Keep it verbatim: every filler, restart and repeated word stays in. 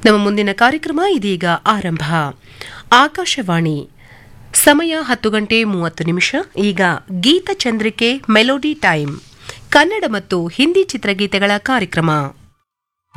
ನಮ್ಮ ಮುಂದಿನ ಕಾರ್ಯಕ್ರಮ ಇದೀಗ ಆರಂಭ. ಆಕಾಶವಾಣಿ ಸಮಯ ಹತ್ತು ಗಂಟೆ ಮೂವತ್ತು ನಿಮಿಷ. ಈಗ ಗೀತಚಂದ್ರಿಕೆ ಮೆಲೋಡಿ ಟೈಮ್, ಕನ್ನಡ ಮತ್ತು ಹಿಂದಿ ಚಿತ್ರಗೀತೆಗಳ ಕಾರ್ಯಕ್ರಮ.